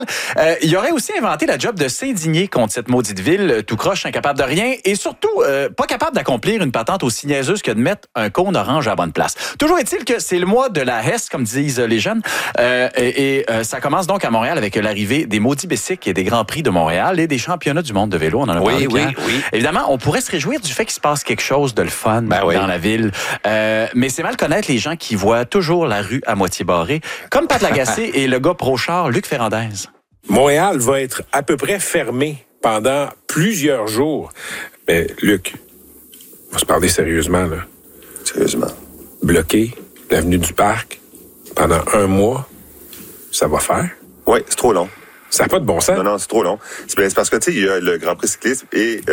Il aurait aussi inventé la job de s'indigner contre cette maudite ville, tout croche, incapable de rien, et surtout pas capable d'accomplir une patente aussi niaiseuse que de mettre un cône orange à la bonne place. Toujours est-il que c'est le mois de la Hesse, comme disent les jeunes, et ça commence donc à Montréal avec l'arrivée des maudits bicycles et des Grands Prix de Montréal et des championnats du monde de vélo. On en a parlé. Oui. Évidemment, on pourrait se réjouir du fait qu'il se passe quelque chose de le fun dans la ville, mais c'est mal connaître les gens qui voient toujours la rue à moitié barrée, comme Pat Lagacé et le gars pro-char Luc Ferrandez. Montréal va être à peu près fermé pendant plusieurs jours. Mais Luc, on va se parler sérieusement, là. Sérieusement. Bloquer l'avenue du Parc pendant 1 mois, ça va faire? Oui, c'est trop long. Ça n'a pas de bon sens. Non, c'est trop long. C'est parce que, tu sais, il y a le Grand Prix cycliste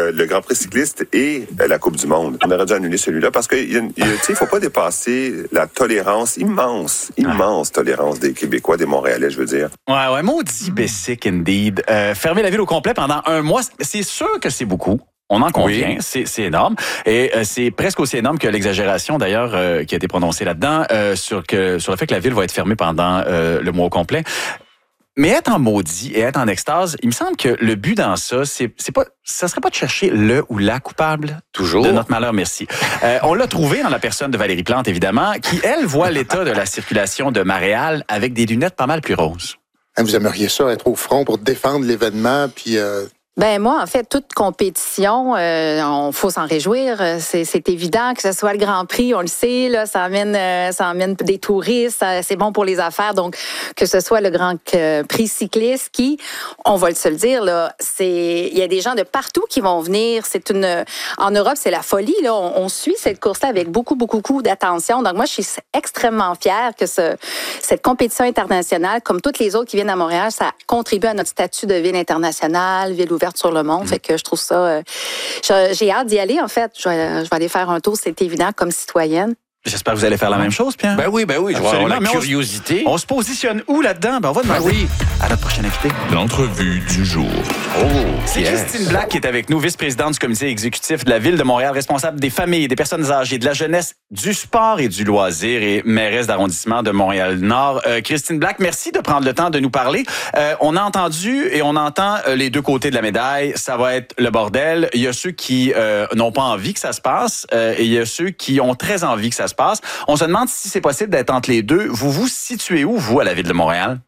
et la Coupe du Monde. On aurait dû annuler celui-là parce que, tu sais, il faut pas dépasser la tolérance immense tolérance des Québécois, des Montréalais, je veux dire. Ouais, maudit basic indeed. Fermer la ville au complet pendant 1 mois, c'est sûr que c'est beaucoup. On en convient, c'est énorme. Et c'est presque aussi énorme que l'exagération, d'ailleurs, qui a été prononcée là-dedans, sur le fait que la ville va être fermée pendant le mois au complet. Mais être en maudit et être en extase, il me semble que le but dans ça, ça serait pas de chercher le ou la coupable. Toujours. De notre malheur, merci. On l'a trouvé dans la personne de Valérie Plante, évidemment, qui, elle, voit l'état de la circulation de Montréal avec des lunettes pas mal plus roses. Vous aimeriez ça, être au front pour défendre l'événement, puis... Ben moi, en fait, toute compétition, on faut s'en réjouir. C'est évident que ce soit le Grand Prix, on le sait, là, ça amène des touristes, c'est bon pour les affaires. Donc, que ce soit le Grand Prix cycliste, qui, on va se le dire, là, il y a des gens de partout qui vont venir. En Europe, c'est la folie. Là, on suit cette course-là avec beaucoup d'attention. Donc, moi, je suis extrêmement fière que cette compétition internationale, comme toutes les autres qui viennent à Montréal, ça contribue à notre statut de ville internationale, ville ouverte sur le monde. Fait que je trouve ça... j'ai hâte d'y aller, en fait. Je vais aller faire un tour, c'est évident, comme citoyenne. J'espère que vous allez faire la même chose, Pierre. Ben oui, je vais avoir la curiosité. On se positionne où là-dedans? Ben on va demander à notre prochaine invité. L'entrevue du jour. C'est Christine Black qui est avec nous, vice-présidente du comité exécutif de la Ville de Montréal, responsable des familles, des personnes âgées, de la jeunesse, du sport et du loisir et mairesse d'arrondissement de Montréal-Nord. Christine Black, merci de prendre le temps de nous parler. On a entendu et on entend les deux côtés de la médaille. Ça va être le bordel. Il y a ceux qui n'ont pas envie que ça se passe et il y a ceux qui ont très envie que ça se passe. On se demande si c'est possible d'être entre les deux. Vous vous situez où, vous, à la Ville de Montréal?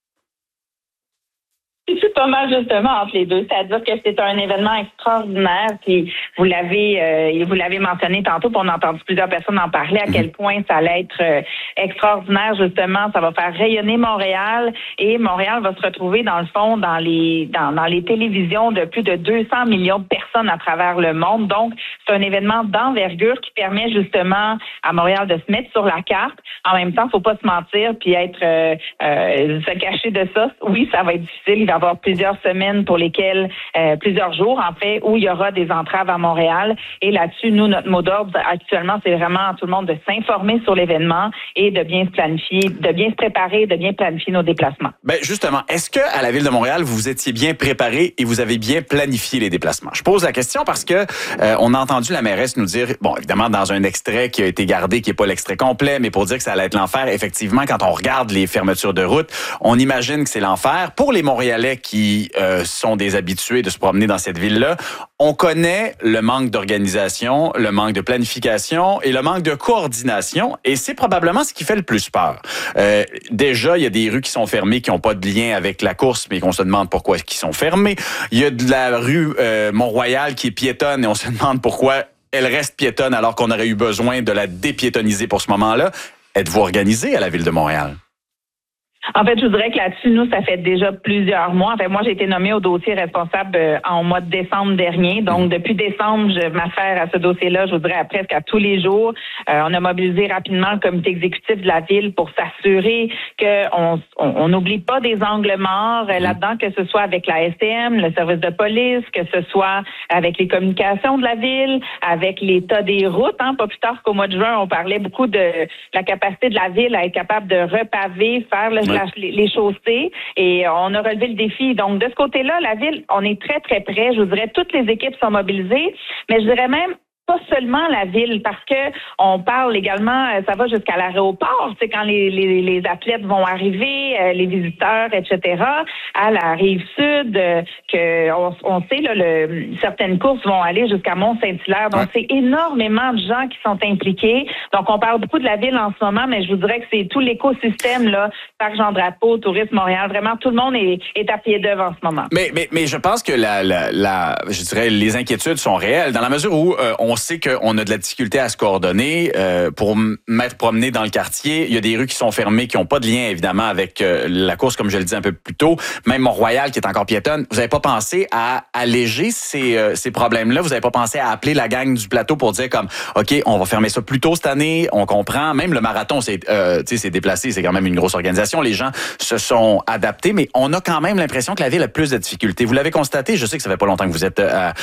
C'est pas mal justement entre les deux. C'est-à-dire que c'est un événement extraordinaire. Puis vous l'avez mentionné tantôt, puis on a entendu plusieurs personnes en parler, à quel point ça allait être extraordinaire, justement. Ça va faire rayonner Montréal et Montréal va se retrouver, dans le fond, dans les télévisions de plus de 200 millions de personnes à travers le monde. Donc, c'est un événement d'envergure qui permet justement à Montréal de se mettre sur la carte. En même temps, faut pas se mentir puis se cacher de ça. Oui, ça va être difficile. Il va y avoir plusieurs semaines pour lesquelles, plusieurs jours en fait, où il y aura des entraves à Montréal. Et là-dessus, nous, notre mot d'ordre actuellement, c'est vraiment à tout le monde de s'informer sur l'événement et de bien se planifier, de bien se préparer, de bien planifier nos déplacements. Ben justement, est-ce que à la Ville de Montréal, vous étiez bien préparé et vous avez bien planifié les déplacements? Je pose la question parce que on a entendu la mairesse nous dire, bon, évidemment, dans un extrait qui a été gardé, qui n'est pas l'extrait complet, mais pour dire que ça allait être l'enfer, effectivement, quand on regarde les fermetures de route, on imagine que c'est l'enfer. Pour les Montréalais qui sont des habitués de se promener dans cette ville-là, on connaît le manque d'organisation, le manque de planification et le manque de coordination, et c'est probablement ce qui fait le plus peur. Déjà, il y a des rues qui sont fermées, qui n'ont pas de lien avec la course, mais qu'on se demande pourquoi ils sont fermées. Il y a de la rue Mont-Royal qui est piétonne, et on se demande pourquoi elle reste piétonne alors qu'on aurait eu besoin de la dépiétonniser pour ce moment-là. Êtes-vous organisé à la Ville de Montréal? En fait, je voudrais que là-dessus, nous, ça fait déjà plusieurs mois. En fait, moi, j'ai été nommée au dossier responsable en mois de décembre dernier. Donc, depuis décembre, je m'affaire à ce dossier-là, je voudrais presque à tous les jours. On a mobilisé rapidement le comité exécutif de la ville pour s'assurer qu'on n'oublie pas des angles morts là-dedans, que ce soit avec la STM, le service de police, que ce soit avec les communications de la ville, avec l'état des routes. Pas plus tard qu'au mois de juin, on parlait beaucoup de la capacité de la ville à être capable de repaver, faire les chaussées, et on a relevé le défi. Donc, de ce côté-là, la ville, on est très, très près. Je vous dirais, toutes les équipes sont mobilisées, mais je dirais même pas seulement la ville, parce que on parle également, ça va jusqu'à l'aéroport, c'est quand les athlètes vont arriver, les visiteurs, etc., à la Rive-Sud, on sait, là, certaines courses vont aller jusqu'à Mont-Saint-Hilaire. Donc, c'est énormément de gens qui sont impliqués. Donc, on parle beaucoup de la ville en ce moment, mais je vous dirais que c'est tout l'écosystème, là, Parc Jean-Drapeau, Tourisme Montréal, vraiment, tout le monde est à pied d'œuvre en ce moment. Mais je pense que je dirais, les inquiétudes sont réelles, dans la mesure où on sait qu'on a de la difficulté à se coordonner. Pour m'être promené dans le quartier, il y a des rues qui sont fermées, qui n'ont pas de lien, évidemment, avec la course, comme je le disais un peu plus tôt. Même Mont-Royal, qui est encore piétonne. Vous n'avez pas pensé à alléger ces problèmes-là? Vous n'avez pas pensé à appeler la gang du plateau pour dire comme, OK, on va fermer ça plus tôt cette année, on comprend. Même le marathon s'est déplacé, c'est quand même une grosse organisation. Les gens se sont adaptés, mais on a quand même l'impression que la ville a plus de difficultés. Vous l'avez constaté, je sais que ça fait pas longtemps que vous êtes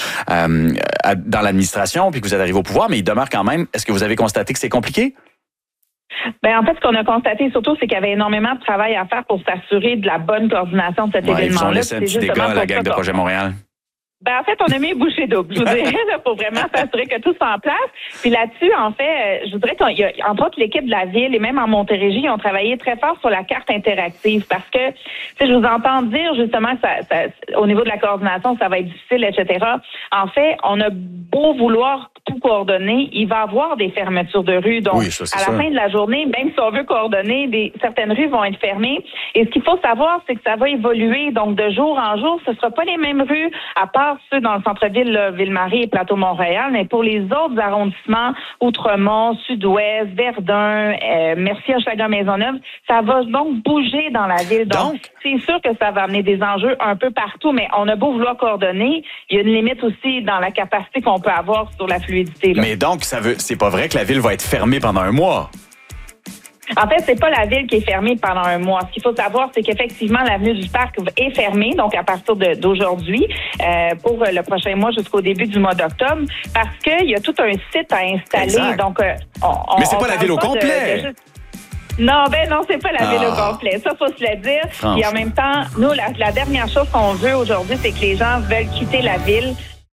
dans l'administration puis que vous êtes arrivé au pouvoir, mais il demeure quand même. Est-ce que vous avez constaté que c'est compliqué? Ben, en fait, ce qu'on a constaté surtout, c'est qu'il y avait énormément de travail à faire pour s'assurer de la bonne coordination de cet événement-là. Ils ont laissé un petit dégât à la gang de Projet Montréal. Ben, en fait, on a mis bouchée double, je vous dirais, pour vraiment s'assurer que tout soit en place. Puis là-dessus, en fait, je voudrais qu'il y a, entre autres, l'équipe de la ville et même en Montérégie, ils ont travaillé très fort sur la carte interactive parce que, je vous entends dire justement que ça, au niveau de la coordination, ça va être difficile, etc. En fait, on a beau vouloir tout coordonner, il va y avoir des fermetures de rues. Donc, oui, ça, à la fin de la journée, même si on veut coordonner, certaines rues vont être fermées. Et ce qu'il faut savoir, c'est que ça va évoluer. Donc, de jour en jour, ce ne sera pas les mêmes rues, à part ceux dans le centre-ville, là, Ville-Marie et Plateau-Montréal, mais pour les autres arrondissements, Outremont, Sud-Ouest, Verdun, Mercier-Hochelaga-Maisonneuve, ça va donc bouger dans la ville. Donc, c'est sûr que ça va amener des enjeux un peu partout, mais on a beau vouloir coordonner, il y a une limite aussi dans la capacité qu'on peut avoir sur la fluidité. Là. Mais donc, c'est pas vrai que la ville va être fermée pendant un mois? En fait, c'est pas la ville qui est fermée pendant un mois. Ce qu'il faut savoir, c'est qu'effectivement, l'avenue du Parc est fermée, donc à partir d'aujourd'hui, pour le prochain mois jusqu'au début du mois d'octobre, parce qu'il y a tout un site à installer. Exact. Donc, mais c'est pas la ville au complet. Non, c'est pas la ville au complet. Ça, faut se le dire. Et en même temps, nous, la dernière chose qu'on veut aujourd'hui, c'est que les gens veulent quitter la ville.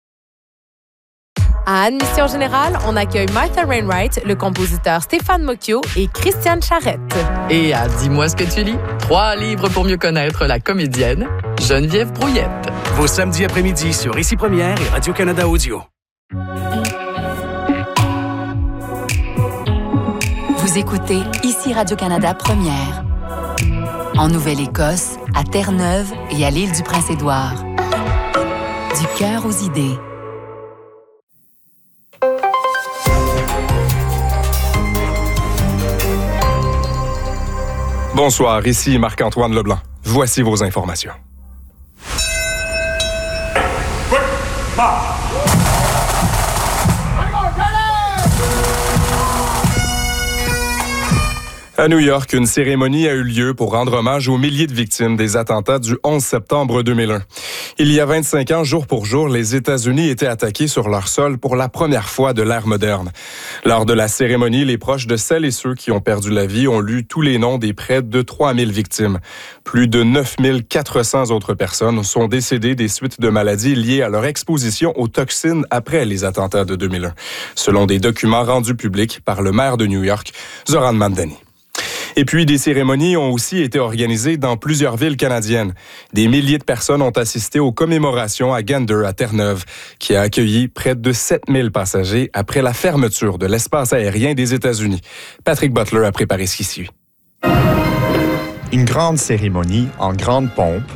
À Admission Générale, on accueille Martha Wainwright, le compositeur Stéphane Mocchio et Christiane Charette. Et à Dis-moi ce que tu lis, 3 livres pour mieux connaître la comédienne Geneviève Brouillette. Vos samedis après-midi sur Ici Première et Radio-Canada Audio. Vous écoutez Ici Radio-Canada Première. En Nouvelle-Écosse, à Terre-Neuve et à l'île du Prince-Édouard. Du cœur aux idées. Bonsoir, ici Marc-Antoine Leblanc. Voici vos informations. À New York, une cérémonie a eu lieu pour rendre hommage aux milliers de victimes des attentats du 11 septembre 2001. Il y a 25 ans, jour pour jour, les États-Unis étaient attaqués sur leur sol pour la première fois de l'ère moderne. Lors de la cérémonie, les proches de celles et ceux qui ont perdu la vie ont lu tous les noms des près de 3000 victimes. Plus de 9400 autres personnes sont décédées des suites de maladies liées à leur exposition aux toxines après les attentats de 2001, selon des documents rendus publics par le maire de New York, Zoran Mamdani. Et puis, des cérémonies ont aussi été organisées dans plusieurs villes canadiennes. Des milliers de personnes ont assisté aux commémorations à Gander, à Terre-Neuve, qui a accueilli près de 7000 passagers après la fermeture de l'espace aérien des États-Unis. Patrick Butler a préparé ce qui suit. Une grande cérémonie en grande pompe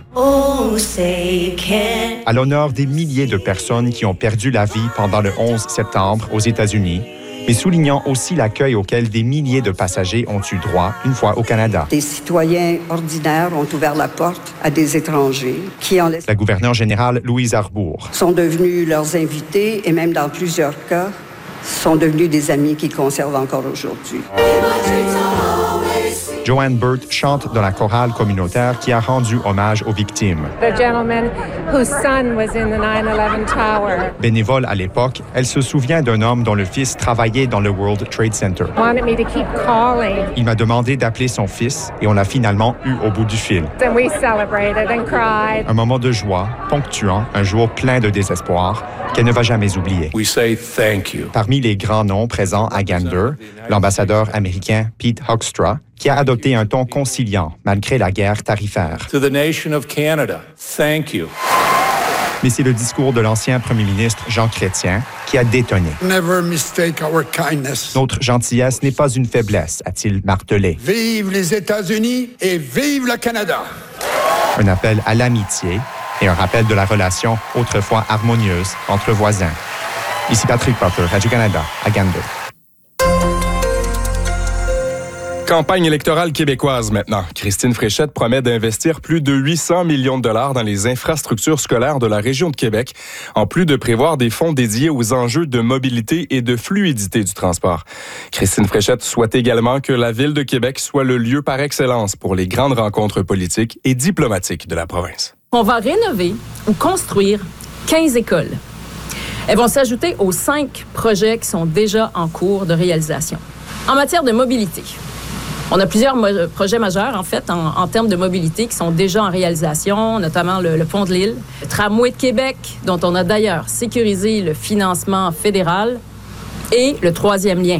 à l'honneur des milliers de personnes qui ont perdu la vie pendant le 11 septembre aux États-Unis, mais soulignant aussi l'accueil auquel des milliers de passagers ont eu droit une fois au Canada. Des citoyens ordinaires ont ouvert la porte à des étrangers qui, en la gouverneure générale Louise Arbour, sont devenus leurs invités et même dans plusieurs cas, sont devenus des amis qu'ils conservent encore aujourd'hui. Joanne Burt chante dans la chorale communautaire qui a rendu hommage aux victimes. The gentleman whose son was in the 9/11 tower. Bénévole à l'époque, elle se souvient d'un homme dont le fils travaillait dans le World Trade Center. Wanted me to keep calling. Il m'a demandé d'appeler son fils et on l'a finalement eu au bout du fil. And we celebrated and cried. Un moment de joie, ponctuant un jour plein de désespoir qu'elle ne va jamais oublier. We say thank you. Parmi les grands noms présents à Gander, l'ambassadeur américain Pete Hoekstra, qui a adopté un ton conciliant malgré la guerre tarifaire. To the nation of Canada, thank you. Mais c'est le discours de l'ancien premier ministre Jean Chrétien qui a détonné. Never mistake our kindness. Notre gentillesse n'est pas une faiblesse, a-t-il martelé. Vive les États-Unis et vive le Canada. Un appel à l'amitié et un rappel de la relation autrefois harmonieuse entre voisins. Ici Patrick Potter, Radio-Canada, à Gander. Campagne électorale québécoise maintenant. Christine Fréchette promet d'investir plus de 800 millions de dollars dans les infrastructures scolaires de la région de Québec, en plus de prévoir des fonds dédiés aux enjeux de mobilité et de fluidité du transport. Christine Fréchette souhaite également que la Ville de Québec soit le lieu par excellence pour les grandes rencontres politiques et diplomatiques de la province. On va rénover ou construire 15 écoles. Elles vont s'ajouter aux 5 projets qui sont déjà en cours de réalisation. En matière de mobilité, on a plusieurs projets majeurs, en fait, en termes de mobilité qui sont déjà en réalisation, notamment le pont de l'Île, le tramway de Québec, dont on a d'ailleurs sécurisé le financement fédéral, et le 3e lien.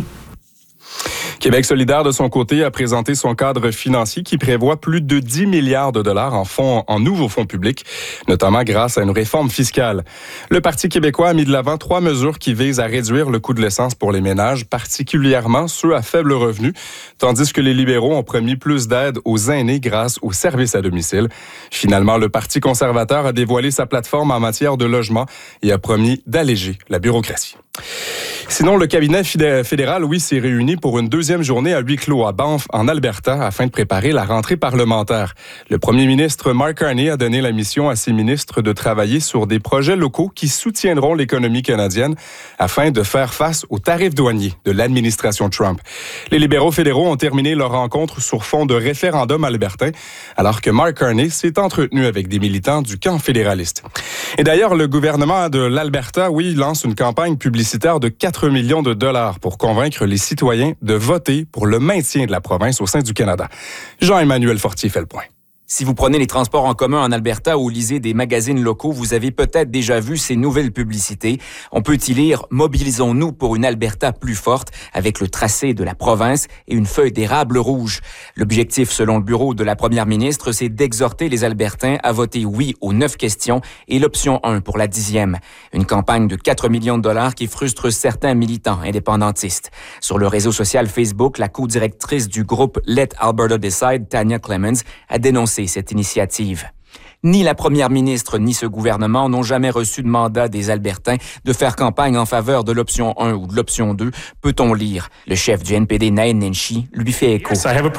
Québec solidaire, de son côté, a présenté son cadre financier qui prévoit plus de 10 milliards de dollars en nouveaux fonds publics, notamment grâce à une réforme fiscale. Le Parti québécois a mis de l'avant 3 mesures qui visent à réduire le coût de l'essence pour les ménages, particulièrement ceux à faible revenu, tandis que les libéraux ont promis plus d'aide aux aînés grâce aux services à domicile. Finalement, le Parti conservateur a dévoilé sa plateforme en matière de logement et a promis d'alléger la bureaucratie. Sinon, le cabinet fédéral, s'est réuni pour une 2e journée à huis clos à Banff, en Alberta, afin de préparer la rentrée parlementaire. Le premier ministre Mark Carney a donné la mission à ses ministres de travailler sur des projets locaux qui soutiendront l'économie canadienne afin de faire face aux tarifs douaniers de l'administration Trump. Les libéraux fédéraux ont terminé leur rencontre sur fond de référendum albertain, alors que Mark Carney s'est entretenu avec des militants du camp fédéraliste. Et d'ailleurs, le gouvernement de l'Alberta, lance une campagne publicitaire de 4 millions de dollars pour convaincre les citoyens de voter pour le maintien de la province au sein du Canada. Jean-Emmanuel Fortier fait le point. Si vous prenez les transports en commun en Alberta ou lisez des magazines locaux, vous avez peut-être déjà vu ces nouvelles publicités. On peut y lire « Mobilisons-nous pour une Alberta plus forte » avec le tracé de la province et une feuille d'érable rouge. L'objectif, selon le bureau de la première ministre, c'est d'exhorter les Albertains à voter oui aux 9 questions et l'option 1 pour la 10e. Une campagne de 4 millions de dollars qui frustre certains militants indépendantistes. Sur le réseau social Facebook, la co-directrice du groupe Let Alberta Decide, Tanya Clemens, a dénoncé cette initiative. Ni la première ministre ni ce gouvernement n'ont jamais reçu de mandat des Albertains de faire campagne en faveur de l'option 1 ou de l'option 2, peut-on lire. Le chef du NPD, Nain Nenshi, lui fait écho.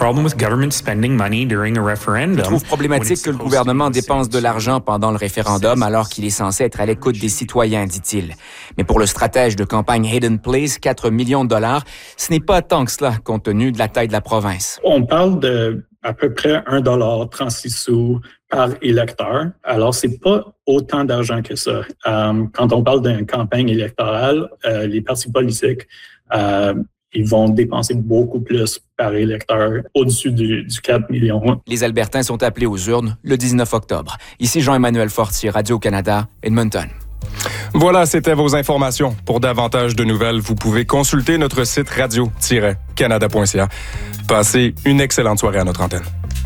Il trouve problématique que le gouvernement dépense de l'argent pendant le référendum alors qu'il est censé être à l'écoute des citoyens, dit-il. Mais pour le stratège de campagne Hayden Place, 4 millions de dollars, ce n'est pas tant que cela compte tenu de la taille de la province. On parle de à peu près 1,36 $ par électeur. Alors, c'est pas autant d'argent que ça. Quand on parle d'une campagne électorale, les partis politiques, ils vont dépenser beaucoup plus par électeur, au-dessus du 4 millions. Les Albertains sont appelés aux urnes le 19 octobre. Ici Jean-Emmanuel Fortier, Radio-Canada, Edmonton. Voilà, c'était vos informations. Pour davantage de nouvelles, vous pouvez consulter notre site radio-canada.ca. Passez une excellente soirée à notre antenne.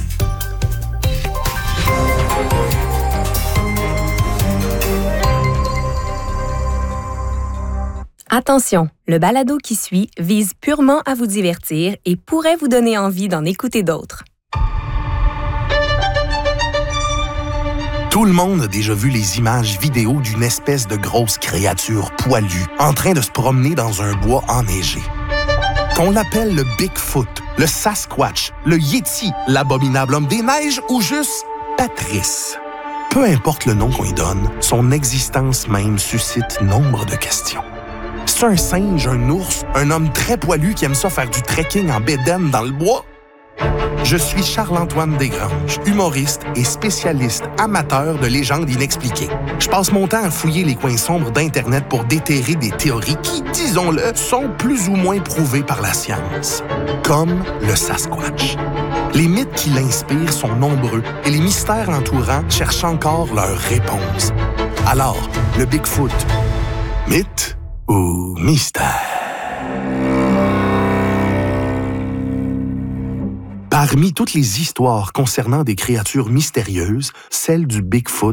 Attention, le balado qui suit vise purement à vous divertir et pourrait vous donner envie d'en écouter d'autres. Tout le monde a déjà vu les images vidéo d'une espèce de grosse créature poilue en train de se promener dans un bois enneigé. Qu'on l'appelle le Bigfoot, le Sasquatch, le Yeti, l'abominable homme des neiges ou juste Patrice. Peu importe le nom qu'on y donne, son existence même suscite nombre de questions. C'est un singe, un ours, un homme très poilu qui aime ça faire du trekking en bédaine dans le bois? Je suis Charles-Antoine Desgranges, humoriste et spécialiste amateur de légendes inexpliquées. Je passe mon temps à fouiller les coins sombres d'Internet pour déterrer des théories qui, disons-le, sont plus ou moins prouvées par la science. Comme le Sasquatch. Les mythes qui l'inspirent sont nombreux et les mystères l'entourant cherchent encore leurs réponses. Alors, le Bigfoot, mythe ou mystère? Parmi toutes les histoires concernant des créatures mystérieuses, celle du Bigfoot